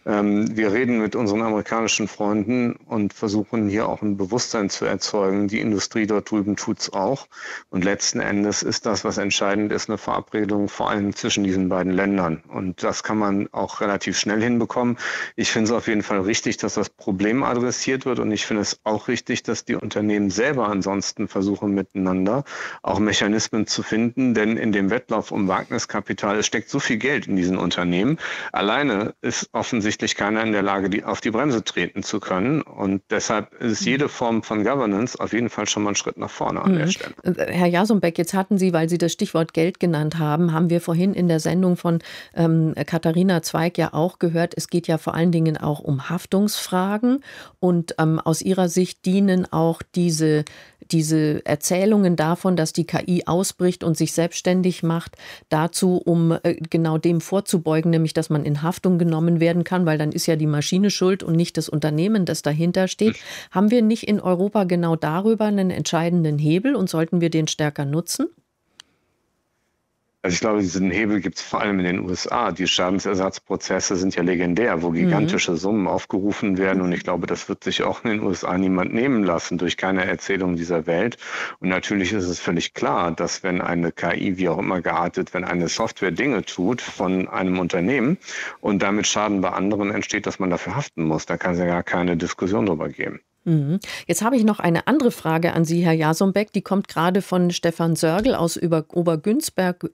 Wir reden mit unseren amerikanischen Freunden und versuchen hier auch ein Bewusstsein zu erzeugen. Die Industrie dort drüben tut's auch. Und letzten Endes ist das, was entscheidend ist, eine Verabredung vor allem zwischen diesen beiden Ländern. Und das kann man auch relativ schnell hinbekommen. Ich finde es auf jeden Fall richtig, dass das Problem adressiert wird. Und ich finde es auch richtig, dass die Unternehmen selber ansonsten versuchen, miteinander auch Mechanismen zu finden. Denn in dem Wettlauf um Wagniskapital, es steckt so viel Geld in diesen Unternehmen. Alleine ist offensichtlich keiner in der Lage, auf die Bremse treten zu können. Und deshalb ist jede Form von Governance auf jeden Fall schon mal ein Schritt nach vorne an der Stelle. Herr Jarzembek, jetzt hatten Sie, weil Sie das Stichwort Geld genannt haben wir vorhin in der Sendung von Katharina Zweig ja auch gehört, es geht ja vor allen Dingen auch um Haftungsfragen. Und aus Ihrer Sicht dienen auch diese Erzählungen davon, dass die KI ausbricht und sich selbstständig macht, dazu, um genau dem vorzubeugen, nämlich dass man in Haftung genommen werden kann, weil dann ist ja die Maschine schuld und nicht das Unternehmen, das dahinter steht. Haben wir nicht in Europa genau darüber einen entscheidenden Hebel und sollten wir den stärker nutzen? Also ich glaube, diesen Hebel gibt es vor allem in den USA. Die Schadensersatzprozesse sind ja legendär, wo gigantische Summen aufgerufen werden. Und ich glaube, das wird sich auch in den USA niemand nehmen lassen durch keine Erzählung dieser Welt. Und natürlich ist es völlig klar, dass wenn eine KI, wie auch immer geartet, wenn eine Software Dinge tut von einem Unternehmen und damit Schaden bei anderen entsteht, dass man dafür haften muss. Da kann es ja gar keine Diskussion drüber geben. Jetzt habe ich noch eine andere Frage an Sie, Herr Jarzembek. Die kommt gerade von Stefan Sörgel aus Obergünzburg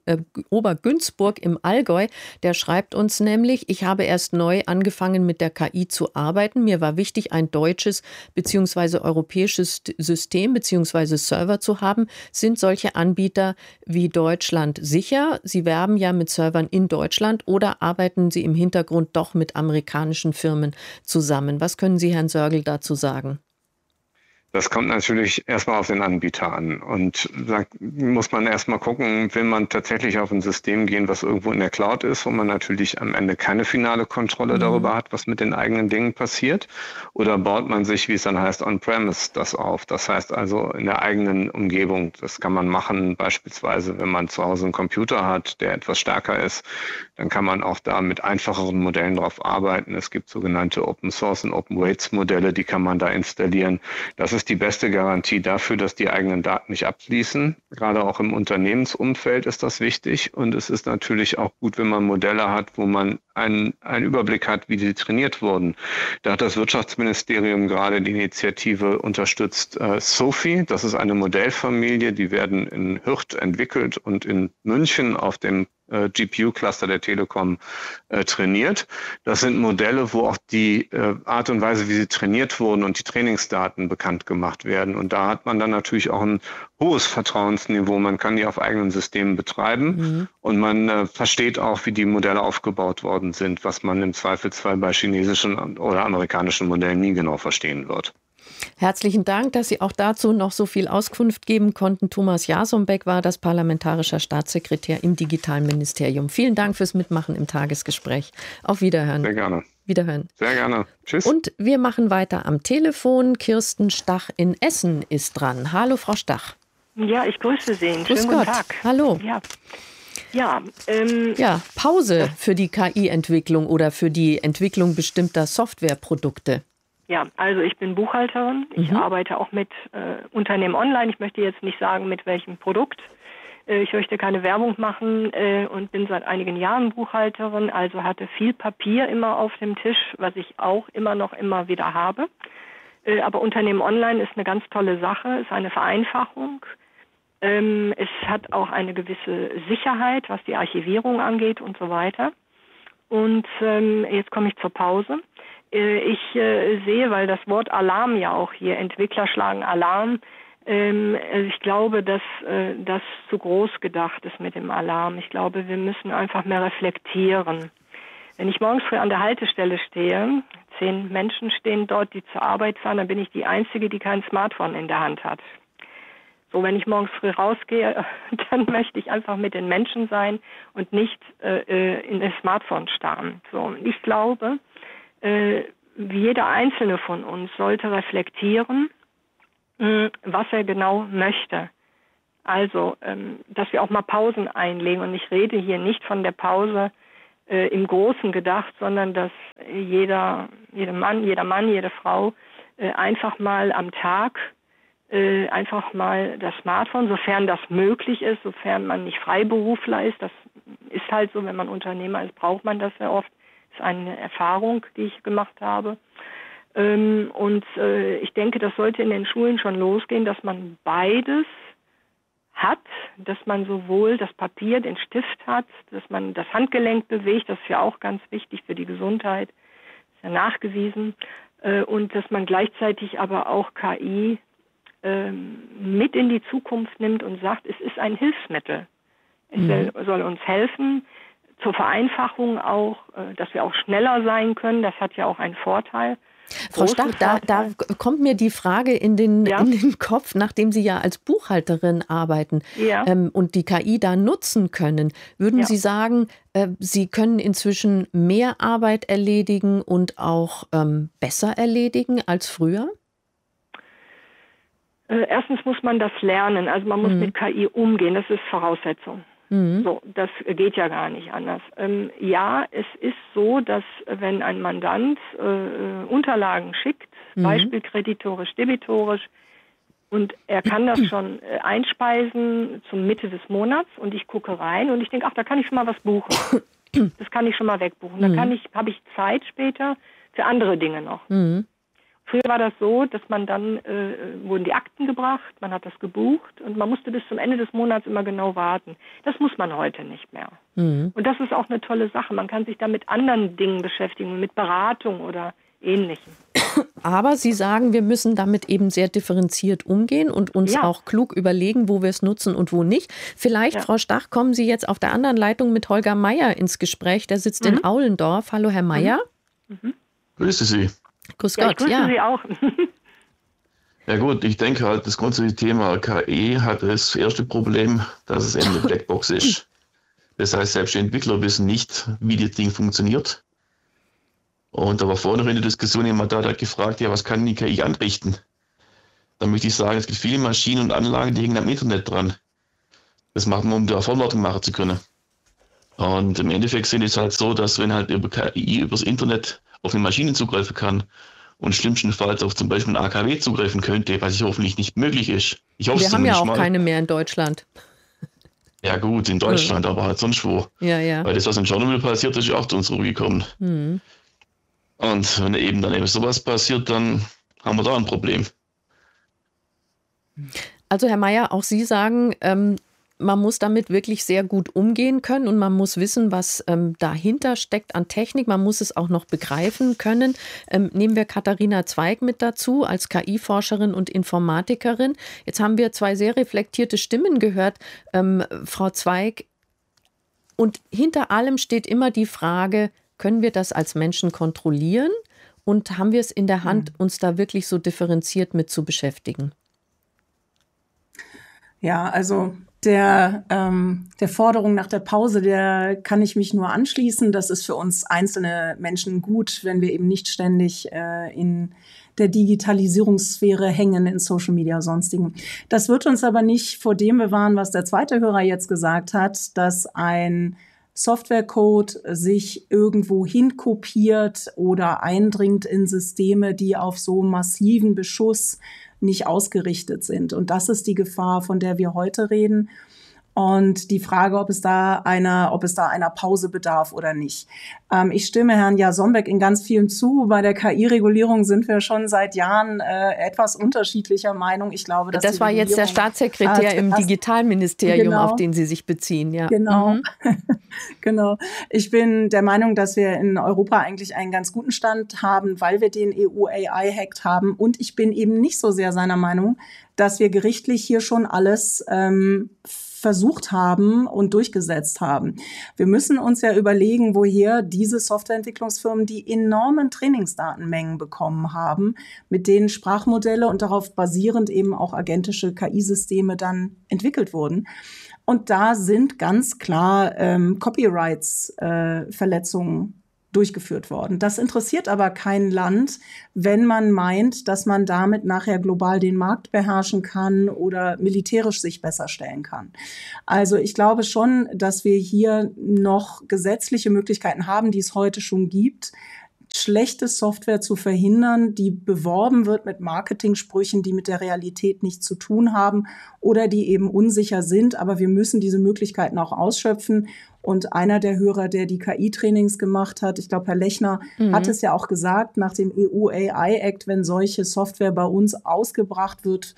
im Allgäu. Der schreibt uns nämlich: Ich habe erst neu angefangen mit der KI zu arbeiten. Mir war wichtig, ein deutsches bzw. europäisches System bzw. Server zu haben. Sind solche Anbieter wie Deutschland sicher? Sie werben ja mit Servern in Deutschland, oder arbeiten Sie im Hintergrund doch mit amerikanischen Firmen zusammen? Was können Sie, Herrn Sörgel, dazu sagen? Das kommt natürlich erstmal auf den Anbieter an. Und da muss man erstmal gucken, will man tatsächlich auf ein System gehen, was irgendwo in der Cloud ist, wo man natürlich am Ende keine finale Kontrolle darüber hat, was mit den eigenen Dingen passiert. Oder baut man sich, wie es dann heißt, on-premise das auf. Das heißt also in der eigenen Umgebung. Das kann man machen, beispielsweise, wenn man zu Hause einen Computer hat, der etwas stärker ist, dann kann man auch da mit einfacheren Modellen drauf arbeiten. Es gibt sogenannte Open Source und Open Weights Modelle, die kann man da installieren. Das ist die beste Garantie dafür, dass die eigenen Daten nicht abfließen. Gerade auch im Unternehmensumfeld ist das wichtig. Und es ist natürlich auch gut, wenn man Modelle hat, wo man einen Überblick hat, wie die trainiert wurden. Da hat das Wirtschaftsministerium gerade die Initiative unterstützt, SOFI. Das ist eine Modellfamilie, die werden in Hürth entwickelt und in München auf dem GPU-Cluster der Telekom trainiert. Das sind Modelle, wo auch die Art und Weise, wie sie trainiert wurden und die Trainingsdaten bekannt gemacht werden. Und da hat man dann natürlich auch ein hohes Vertrauensniveau. Man kann die auf eigenen Systemen betreiben und man versteht auch, wie die Modelle aufgebaut worden sind, was man im Zweifelsfall bei chinesischen oder amerikanischen Modellen nie genau verstehen wird. Herzlichen Dank, dass Sie auch dazu noch so viel Auskunft geben konnten. Thomas Jarzembek war das parlamentarischer Staatssekretär im Digitalministerium. Vielen Dank fürs Mitmachen im Tagesgespräch. Auf Wiederhören. Sehr gerne. Wiederhören. Sehr gerne. Tschüss. Und wir machen weiter am Telefon. Kirsten Stach in Essen ist dran. Hallo, Frau Stach. Ja, ich grüße Sie. Schönen Grüß guten Gott. Tag. Hallo. Ja, Pause für die KI-Entwicklung oder für die Entwicklung bestimmter Softwareprodukte. Ja, also ich bin Buchhalterin. Ich arbeite auch mit Unternehmen online. Ich möchte jetzt nicht sagen, mit welchem Produkt. Ich möchte keine Werbung machen und bin seit einigen Jahren Buchhalterin, also hatte viel Papier immer auf dem Tisch, was ich auch immer wieder habe. Aber Unternehmen online ist eine ganz tolle Sache, ist eine Vereinfachung. Es hat auch eine gewisse Sicherheit, was die Archivierung angeht und so weiter. Und jetzt komme ich zur Pause. Ich sehe, weil das Wort Alarm ja auch hier, Entwickler schlagen Alarm, ich glaube, dass das zu groß gedacht ist mit dem Alarm. Ich glaube, wir müssen einfach mehr reflektieren. Wenn ich morgens früh an der Haltestelle stehe, 10 Menschen stehen dort, die zur Arbeit fahren, dann bin ich die Einzige, die kein Smartphone in der Hand hat. So, wenn ich morgens früh rausgehe, dann möchte ich einfach mit den Menschen sein und nicht in das Smartphone starren. So, ich glaube, jeder Einzelne von uns sollte reflektieren, was er genau möchte. Also, dass wir auch mal Pausen einlegen. Und ich rede hier nicht von der Pause im Großen gedacht, sondern dass jeder Mann, jede Frau einfach mal am Tag einfach mal das Smartphone, sofern das möglich ist, sofern man nicht Freiberufler ist, das ist halt so, wenn man Unternehmer ist, braucht man das ja oft, das ist eine Erfahrung, die ich gemacht habe. Und ich denke, das sollte in den Schulen schon losgehen, dass man beides hat, dass man sowohl das Papier, den Stift hat, dass man das Handgelenk bewegt, das ist ja auch ganz wichtig für die Gesundheit, ist ja nachgewiesen, und dass man gleichzeitig aber auch KI mit in die Zukunft nimmt und sagt, es ist ein Hilfsmittel. Es soll uns helfen, zur Vereinfachung auch, dass wir auch schneller sein können, das hat ja auch einen Vorteil. Frau Stach, da kommt mir die Frage in den Kopf, nachdem Sie ja als Buchhalterin arbeiten und die KI da nutzen können. Würden Sie sagen, Sie können inzwischen mehr Arbeit erledigen und auch besser erledigen als früher? Erstens muss man das lernen, also man muss mit KI umgehen, das ist Voraussetzung. So, das geht ja gar nicht anders. Ja, es ist so, dass wenn ein Mandant Unterlagen schickt, Beispiel kreditorisch, debitorisch, und er kann das schon einspeisen zum Mitte des Monats und ich gucke rein und ich denke, ach, da kann ich schon mal was buchen. Das kann ich schon mal wegbuchen. Dann habe ich Zeit später für andere Dinge noch. Früher war das so, dass man dann, wurden die Akten gebracht, man hat das gebucht und man musste bis zum Ende des Monats immer genau warten. Das muss man heute nicht mehr. Und das ist auch eine tolle Sache. Man kann sich da mit anderen Dingen beschäftigen, mit Beratung oder Ähnlichem. Aber Sie sagen, wir müssen damit eben sehr differenziert umgehen und uns auch klug überlegen, wo wir es nutzen und wo nicht. Vielleicht, Frau Stach, kommen Sie jetzt auf der anderen Leitung mit Holger Meier ins Gespräch. Der sitzt in Aulendorf. Hallo, Herr Meier. Grüße Sie. Grüß Gott, ich grüße Sie auch. Ja gut, ich denke halt, das grundsätzliche Thema KI hat das erste Problem, dass es eben eine Blackbox ist. Das heißt, selbst die Entwickler wissen nicht, wie das Ding funktioniert. Und da war vorhin in der Diskussion jemand da hat gefragt, ja, was kann die KI anrichten? Da möchte ich sagen, es gibt viele Maschinen und Anlagen, die hängen am Internet dran. Das machen wir, um da Verantwortung machen zu können. Und im Endeffekt ist es halt so, dass wenn halt über KI übers Internet auf eine Maschine zugreifen kann und schlimmstenfalls auf zum Beispiel ein AKW zugreifen könnte, was hoffentlich nicht möglich ist. Wir haben ja auch keine mehr in Deutschland. Ja gut, in Deutschland, aber halt sonst wo. Ja. Weil das, was in Tschernobyl passiert ist, ist auch zu uns rübergekommen. Und wenn eben sowas passiert, dann haben wir da ein Problem. Also Herr Meier, auch Sie sagen, man muss damit wirklich sehr gut umgehen können und man muss wissen, was dahinter steckt an Technik. Man muss es auch noch begreifen können. Nehmen wir Katharina Zweig mit dazu als KI-Forscherin und Informatikerin. Jetzt haben wir zwei sehr reflektierte Stimmen gehört, Frau Zweig. Und hinter allem steht immer die Frage, können wir das als Menschen kontrollieren? Und haben wir es in der Hand, uns da wirklich so differenziert mit zu beschäftigen? Ja, also der Forderung nach der Pause, der kann ich mich nur anschließen. Das ist für uns einzelne Menschen gut, wenn wir eben nicht ständig in der Digitalisierungssphäre hängen, in Social Media sonstigen. Das wird uns aber nicht vor dem bewahren, was der zweite Hörer jetzt gesagt hat, dass ein Softwarecode sich irgendwo hinkopiert oder eindringt in Systeme, die auf so massiven Beschuss nicht ausgerichtet sind. Und das ist die Gefahr, von der wir heute reden. Und die Frage, ob es da einer Pause bedarf oder nicht. Ich stimme Herrn Jarzembek in ganz vielen zu. Bei der KI-Regulierung sind wir schon seit Jahren etwas unterschiedlicher Meinung. Ich glaube, dass das war jetzt der Staatssekretär im Digitalministerium, auf den Sie sich beziehen. Ja. Genau. Genau. Ich bin der Meinung, dass wir in Europa eigentlich einen ganz guten Stand haben, weil wir den EU-AI-Act haben. Und ich bin eben nicht so sehr seiner Meinung, dass wir gerichtlich hier schon alles versucht haben und durchgesetzt haben. Wir müssen uns ja überlegen, woher diese Softwareentwicklungsfirmen die enormen Trainingsdatenmengen bekommen haben, mit denen Sprachmodelle und darauf basierend eben auch agentische KI-Systeme dann entwickelt wurden. Und da sind ganz klar Copyrights-Verletzungen durchgeführt worden. Das interessiert aber kein Land, wenn man meint, dass man damit nachher global den Markt beherrschen kann oder militärisch sich besser stellen kann. Also ich glaube schon, dass wir hier noch gesetzliche Möglichkeiten haben, die es heute schon gibt, schlechte Software zu verhindern, die beworben wird mit Marketingsprüchen, die mit der Realität nichts zu tun haben oder die eben unsicher sind. Aber wir müssen diese Möglichkeiten auch ausschöpfen. Und einer der Hörer, der die KI-Trainings gemacht hat, ich glaube, Herr Lechner hat es ja auch gesagt, nach dem EU-AI-Act, wenn solche Software bei uns ausgebracht wird,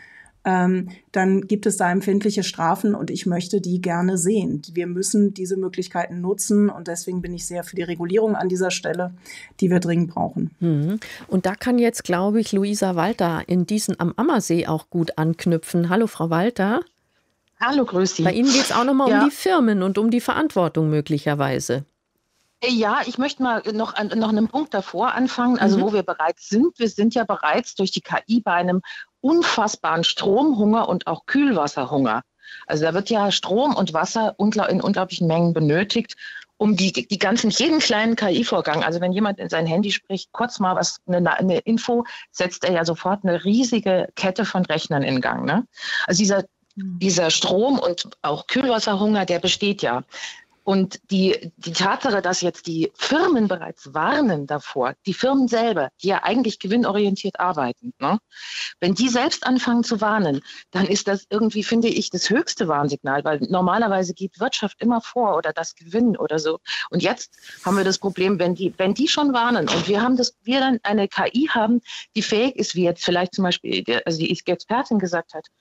dann gibt es da empfindliche Strafen und ich möchte die gerne sehen. Wir müssen diese Möglichkeiten nutzen und deswegen bin ich sehr für die Regulierung an dieser Stelle, die wir dringend brauchen. Und da kann jetzt, glaube ich, Luisa Walter in Diesen am Ammersee auch gut anknüpfen. Hallo, Frau Walter. Hallo, grüß Sie. Bei Ihnen geht es auch nochmal um die Firmen und um die Verantwortung möglicherweise. Ja, ich möchte mal noch einen Punkt davor anfangen, also wo wir bereits sind. Wir sind ja bereits durch die KI bei einem unfassbaren Stromhunger und auch Kühlwasserhunger. Also da wird ja Strom und Wasser in unglaublichen Mengen benötigt, um jeden kleinen KI-Vorgang, also wenn jemand in sein Handy spricht, kurz mal eine Info, setzt er ja sofort eine riesige Kette von Rechnern in Gang. Ne? Also dieser Strom- und auch Kühlwasserhunger, der besteht ja. Und die Tatsache, dass jetzt die Firmen bereits warnen davor, die Firmen selber, die ja eigentlich gewinnorientiert arbeiten, ne? Wenn die selbst anfangen zu warnen, dann ist das irgendwie, finde ich, das höchste Warnsignal, weil normalerweise geht Wirtschaft immer vor oder das Gewinn oder so. Und jetzt haben wir das Problem, wenn die schon warnen und wir dann eine KI haben, die fähig ist, wie jetzt vielleicht zum Beispiel die Expertin gesagt hat,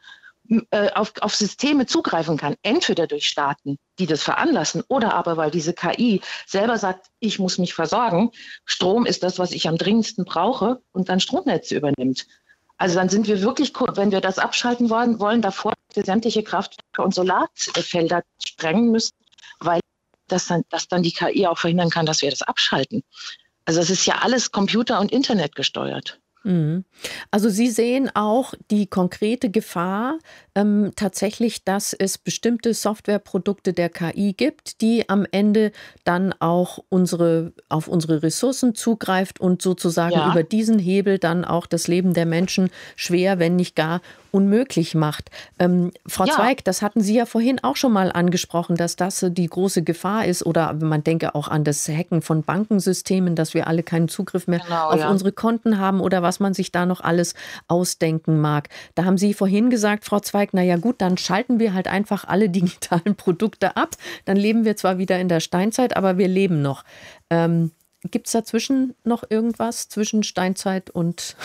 auf Systeme zugreifen kann, entweder durch Staaten, die das veranlassen, oder aber weil diese KI selber sagt, ich muss mich versorgen, Strom ist das, was ich am dringendsten brauche, und dann Stromnetze übernimmt. Also dann sind wir wirklich, wenn wir das abschalten wollen, davor sämtliche Kraftwerke und Solarfelder sprengen müssen, weil das dann die KI auch verhindern kann, dass wir das abschalten. Also es ist ja alles Computer- und Internet gesteuert. Also Sie sehen auch die konkrete Gefahr tatsächlich, dass es bestimmte Softwareprodukte der KI gibt, die am Ende dann auch auf unsere Ressourcen zugreift und sozusagen über diesen Hebel dann auch das Leben der Menschen schwer, wenn nicht gar unmöglich macht. Frau Zweig, das hatten Sie ja vorhin auch schon mal angesprochen, dass das die große Gefahr ist, oder man denke auch an das Hacken von Bankensystemen, dass wir alle keinen Zugriff mehr auf unsere Konten haben oder was man sich da noch alles ausdenken mag. Da haben Sie vorhin gesagt, Frau Zweig, na ja gut, dann schalten wir halt einfach alle digitalen Produkte ab. Dann leben wir zwar wieder in der Steinzeit, aber wir leben noch. Gibt es dazwischen noch irgendwas zwischen Steinzeit und...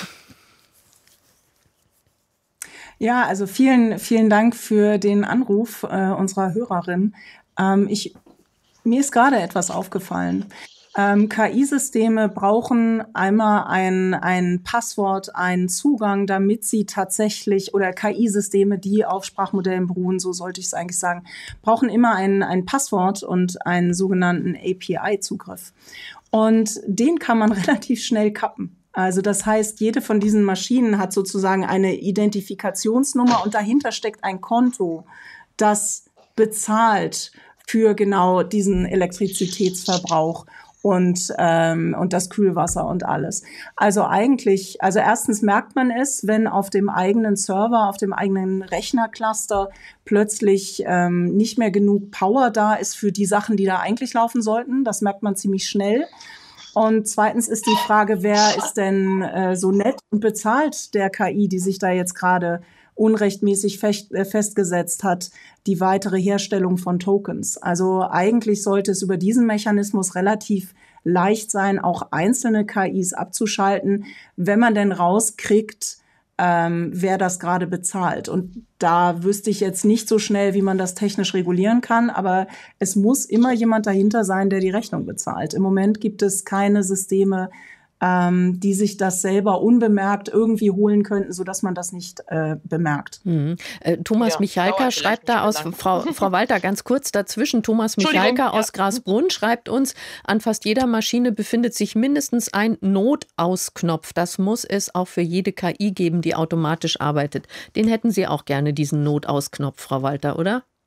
Ja, also vielen, vielen Dank für den Anruf unserer Hörerin. Mir ist gerade etwas aufgefallen. KI-Systeme brauchen einmal ein Passwort, einen Zugang, damit sie tatsächlich, oder KI-Systeme, die auf Sprachmodellen beruhen, so sollte ich es eigentlich sagen, brauchen immer ein Passwort und einen sogenannten API-Zugriff. Und den kann man relativ schnell kappen. Also das heißt, jede von diesen Maschinen hat sozusagen eine Identifikationsnummer und dahinter steckt ein Konto, das bezahlt für genau diesen Elektrizitätsverbrauch und das Kühlwasser und alles. Also erstens merkt man es, wenn auf dem eigenen Server, auf dem eigenen Rechnercluster plötzlich nicht mehr genug Power da ist für die Sachen, die da eigentlich laufen sollten. Das merkt man ziemlich schnell. Und zweitens ist die Frage, wer ist denn so nett und bezahlt der KI, die sich da jetzt gerade unrechtmäßig festgesetzt hat, die weitere Herstellung von Tokens. Also eigentlich sollte es über diesen Mechanismus relativ leicht sein, auch einzelne KIs abzuschalten, wenn man denn rauskriegt, wer das gerade bezahlt. Und da wüsste ich jetzt nicht so schnell, wie man das technisch regulieren kann, aber es muss immer jemand dahinter sein, der die Rechnung bezahlt. Im Moment gibt es keine Systeme, die sich das selber unbemerkt irgendwie holen könnten, sodass man das nicht bemerkt. Thomas Michalka schreibt da aus, Frau Walter, ganz kurz dazwischen, Thomas Michalka aus Grasbrunn schreibt uns, an fast jeder Maschine befindet sich mindestens ein Notausknopf. Das muss es auch für jede KI geben, die automatisch arbeitet. Den hätten Sie auch gerne, diesen Notausknopf, Frau Walter, oder?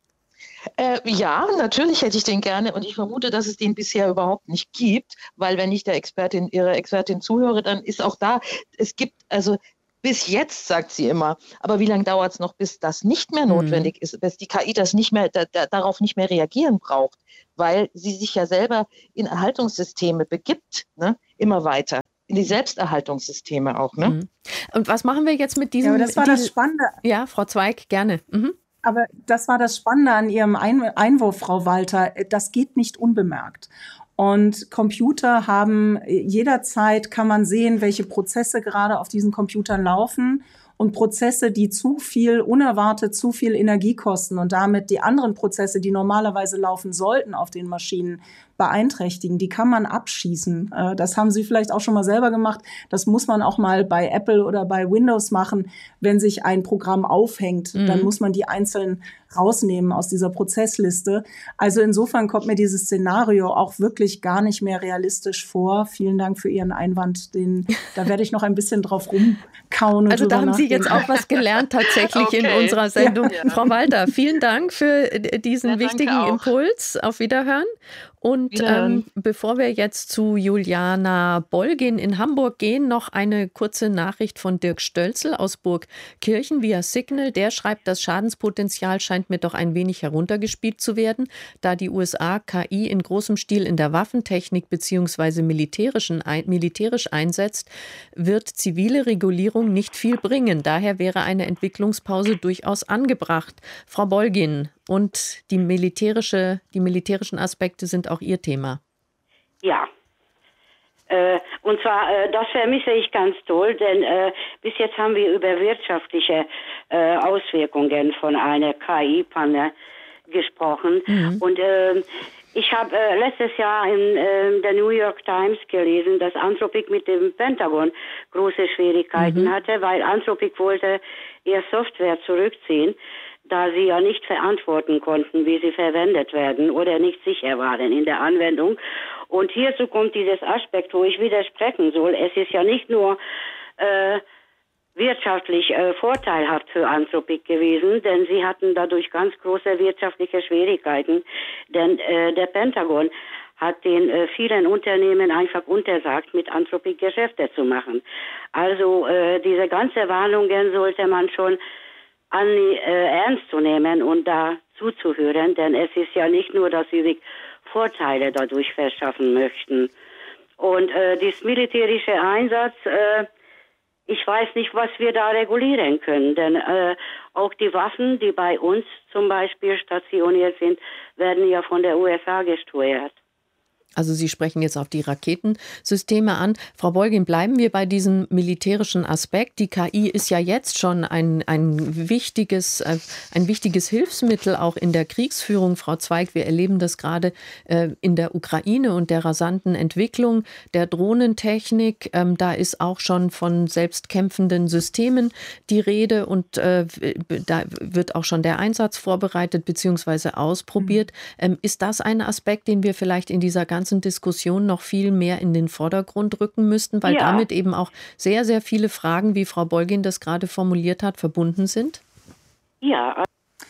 Ja, natürlich hätte ich den gerne und ich vermute, dass es den bisher überhaupt nicht gibt, weil wenn ich Ihrer Expertin zuhöre, dann ist auch da, es gibt, also bis jetzt, sagt sie immer, aber wie lange dauert es noch, bis das nicht mehr notwendig ist, bis die KI das nicht mehr, darauf nicht mehr reagieren braucht, weil sie sich ja selber in Erhaltungssysteme begibt, ne, immer weiter. In die Selbsterhaltungssysteme auch, ne? Und was machen wir jetzt mit diesem... Ja, aber das war das Spannende. Ja, Frau Zweig, gerne. Aber das war das Spannende an Ihrem Einwurf, Frau Walter. Das geht nicht unbemerkt. Und Computer haben, jederzeit kann man sehen, welche Prozesse gerade auf diesen Computern laufen. Und Prozesse, die unerwartet zu viel Energie kosten und damit die anderen Prozesse, die normalerweise laufen sollten auf den Maschinen, beeinträchtigen, die kann man abschießen. Das haben Sie vielleicht auch schon mal selber gemacht. Das muss man auch mal bei Apple oder bei Windows machen. Wenn sich ein Programm aufhängt, dann muss man die einzeln rausnehmen aus dieser Prozessliste. Also insofern kommt mir dieses Szenario auch wirklich gar nicht mehr realistisch vor. Vielen Dank für Ihren Einwand. Da werde ich noch ein bisschen drauf rumkauen. Also da haben Sie jetzt auch was gelernt tatsächlich in unserer Sendung. Ja. Frau Walter, vielen Dank für diesen wichtigen Impuls. Auf Wiederhören. Und bevor wir jetzt zu Juliana Bolgin in Hamburg gehen, noch eine kurze Nachricht von Dirk Stölzel aus Burgkirchen via Signal. Der schreibt, das Schadenspotenzial scheint mir doch ein wenig heruntergespielt zu werden, da die USA KI in großem Stil in der Waffentechnik bzw. militärisch einsetzt, wird zivile Regulierung nicht viel bringen. Daher wäre eine Entwicklungspause durchaus angebracht. Frau Bolgin, und die militärischen Aspekte sind auch Ihr Thema. Ja. Und zwar, das vermisse ich ganz toll, denn bis jetzt haben wir über wirtschaftliche Auswirkungen von einer KI-Panne gesprochen. Und ich habe letztes Jahr in der New York Times gelesen, dass Anthropic mit dem Pentagon große Schwierigkeiten hatte, weil Anthropic wollte ihr Software zurückziehen, da sie ja nicht verantworten konnten, wie sie verwendet werden oder nicht sicher waren in der Anwendung. Und hierzu kommt dieses Aspekt, wo ich widersprechen soll. Es ist ja nicht nur wirtschaftlich vorteilhaft für Anthropic gewesen, denn sie hatten dadurch ganz große wirtschaftliche Schwierigkeiten, denn der Pentagon hat den vielen Unternehmen einfach untersagt, mit Anthropic Geschäfte zu machen. Also diese ganze Warnungen sollte man schon ernst zu nehmen und da zuzuhören, denn es ist ja nicht nur, dass sie sich Vorteile dadurch verschaffen möchten. Und das militärische Einsatz, ich weiß nicht, was wir da regulieren können, denn auch die Waffen, die bei uns zum Beispiel stationiert sind, werden ja von der USA gesteuert. Also Sie sprechen jetzt auf die Raketensysteme an. Frau Bolgin, bleiben wir bei diesem militärischen Aspekt. Die KI ist ja jetzt schon ein wichtiges Hilfsmittel auch in der Kriegsführung. Frau Zweig, wir erleben das gerade in der Ukraine und der rasanten Entwicklung der Drohnentechnik. Da ist auch schon von selbstkämpfenden Systemen die Rede und da wird auch schon der Einsatz vorbereitet bzw. ausprobiert. Ist das ein Aspekt, den wir vielleicht in dieser ganzen Diskussion noch viel mehr in den Vordergrund rücken müssten, weil damit eben auch sehr, sehr viele Fragen, wie Frau Bolgin das gerade formuliert hat, verbunden sind? Ja,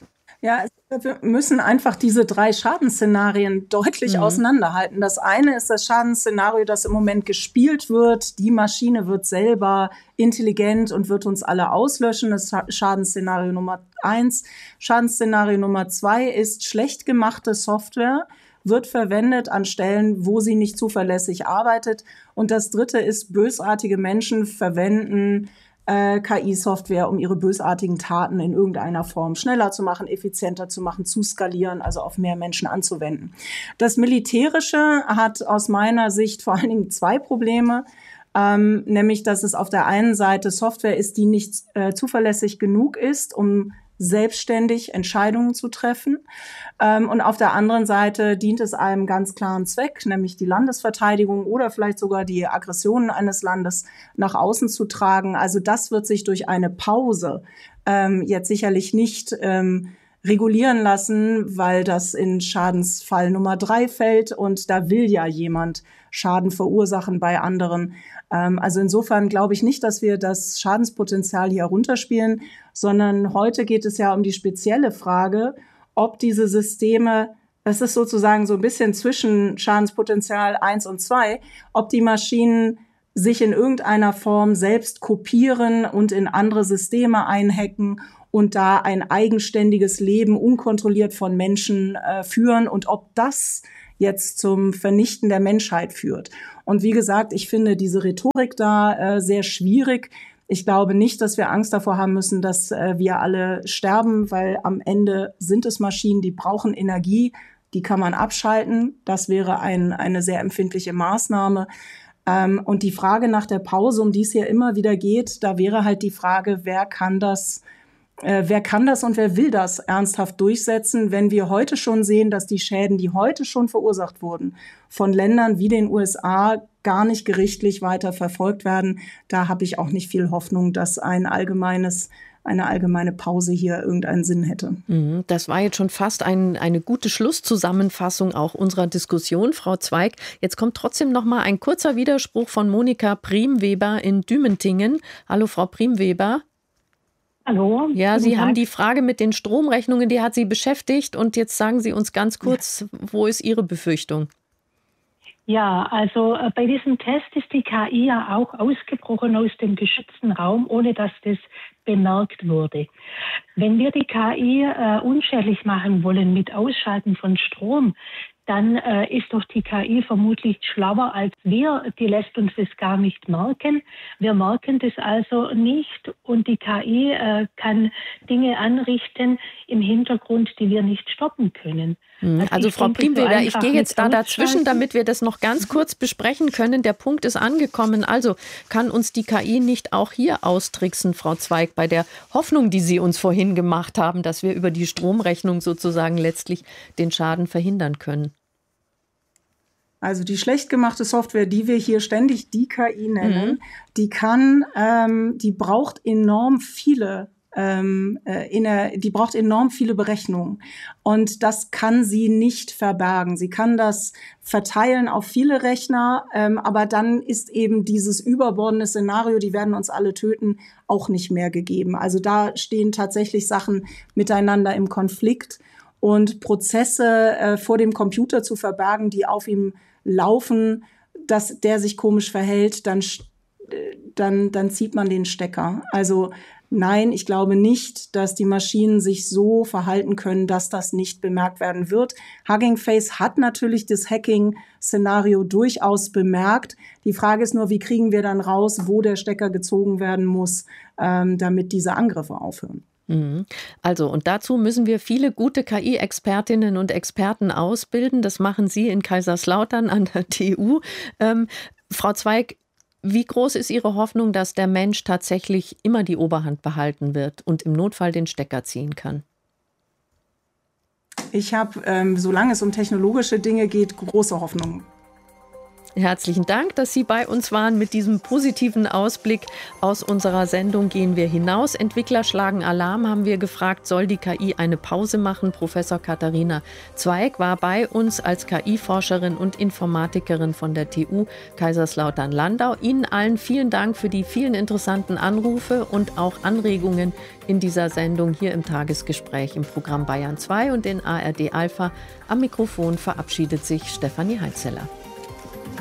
wir müssen einfach diese 3 Schadensszenarien deutlich auseinanderhalten. Das eine ist das Schadensszenario, das im Moment gespielt wird. Die Maschine wird selber intelligent und wird uns alle auslöschen. Das ist Schadensszenario Nummer 1. Schadensszenario Nummer 2 ist schlecht gemachte Software, wird verwendet an Stellen, wo sie nicht zuverlässig arbeitet. Und das dritte ist, bösartige Menschen verwenden KI-Software, um ihre bösartigen Taten in irgendeiner Form schneller zu machen, effizienter zu machen, zu skalieren, also auf mehr Menschen anzuwenden. Das Militärische hat aus meiner Sicht vor allen Dingen 2 Probleme. Nämlich, dass es auf der einen Seite Software ist, die nicht zuverlässig genug ist, um selbstständig Entscheidungen zu treffen. Und auf der anderen Seite dient es einem ganz klaren Zweck, nämlich die Landesverteidigung oder vielleicht sogar die Aggressionen eines Landes nach außen zu tragen. Also das wird sich durch eine Pause jetzt sicherlich nicht regulieren lassen, weil das in Schadensfall Nummer 3 fällt und da will ja jemand Schaden verursachen bei anderen. Also insofern glaube ich nicht, dass wir das Schadenspotenzial hier herunterspielen, sondern heute geht es ja um die spezielle Frage, ob diese Systeme, das ist sozusagen so ein bisschen zwischen Schadenspotenzial 1 und 2, ob die Maschinen sich in irgendeiner Form selbst kopieren und in andere Systeme einhacken und da ein eigenständiges Leben unkontrolliert von Menschen führen und ob das jetzt zum Vernichten der Menschheit führt. Und wie gesagt, ich finde diese Rhetorik da sehr schwierig. Ich glaube nicht, dass wir Angst davor haben müssen, dass wir alle sterben, weil am Ende sind es Maschinen, die brauchen Energie, die kann man abschalten. Das wäre eine sehr empfindliche Maßnahme. Und die Frage nach der Pause, um die es hier immer wieder geht, da wäre halt die Frage, wer kann das und wer will das ernsthaft durchsetzen, wenn wir heute schon sehen, dass die Schäden, die heute schon verursacht wurden, von Ländern wie den USA gar nicht gerichtlich weiter verfolgt werden. Da habe ich auch nicht viel Hoffnung, dass eine allgemeine Pause hier irgendeinen Sinn hätte. Das war jetzt schon fast eine gute Schlusszusammenfassung auch unserer Diskussion, Frau Zweig. Jetzt kommt trotzdem noch mal ein kurzer Widerspruch von Monika Priemweber in Dümentingen. Hallo, Frau Priemweber. Hallo. Ja, Sie haben die Frage mit den Stromrechnungen, die hat Sie beschäftigt. Und jetzt sagen Sie uns ganz kurz, wo ist Ihre Befürchtung? Ja, also bei diesem Test ist die KI ja auch ausgebrochen aus dem geschützten Raum, ohne dass das bemerkt wurde. Wenn wir die KI unschädlich machen wollen mit Ausschalten von Strom, dann ist doch die KI vermutlich schlauer als wir. Die lässt uns das gar nicht merken. Wir merken das also nicht und die KI kann Dinge anrichten im Hintergrund, die wir nicht stoppen können. Also Frau Priemweber, ich gehe jetzt da dazwischen, damit wir das noch ganz kurz besprechen können. Der Punkt ist angekommen. Also kann uns die KI nicht auch hier austricksen, Frau Zweig, bei der Hoffnung, die Sie uns vorhin gemacht haben, dass wir über die Stromrechnung sozusagen letztlich den Schaden verhindern können? Also die schlecht gemachte Software, die wir hier ständig die KI nennen, die braucht enorm viele Berechnungen. Und das kann sie nicht verbergen. Sie kann das verteilen auf viele Rechner, aber dann ist eben dieses überbordende Szenario, die werden uns alle töten, auch nicht mehr gegeben. Also da stehen tatsächlich Sachen miteinander im Konflikt. Und Prozesse vor dem Computer zu verbergen, die auf ihm laufen, dass der sich komisch verhält, dann zieht man den Stecker. Also nein, ich glaube nicht, dass die Maschinen sich so verhalten können, dass das nicht bemerkt werden wird. Hugging Face hat natürlich das Hacking-Szenario durchaus bemerkt. Die Frage ist nur, wie kriegen wir dann raus, wo der Stecker gezogen werden muss, damit diese Angriffe aufhören. Also, und dazu müssen wir viele gute KI-Expertinnen und Experten ausbilden. Das machen Sie in Kaiserslautern an der TU. Frau Zweig, wie groß ist Ihre Hoffnung, dass der Mensch tatsächlich immer die Oberhand behalten wird und im Notfall den Stecker ziehen kann? Ich habe, solange es um technologische Dinge geht, große Hoffnung. Herzlichen Dank, dass Sie bei uns waren. Mit diesem positiven Ausblick aus unserer Sendung gehen wir hinaus. Entwickler schlagen Alarm, haben wir gefragt, soll die KI eine Pause machen? Professor Katharina Zweig war bei uns als KI-Forscherin und Informatikerin von der TU Kaiserslautern-Landau. Ihnen allen vielen Dank für die vielen interessanten Anrufe und auch Anregungen in dieser Sendung hier im Tagesgespräch im Programm Bayern 2 und in ARD Alpha. Am Mikrofon verabschiedet sich Stefanie Heitzeller.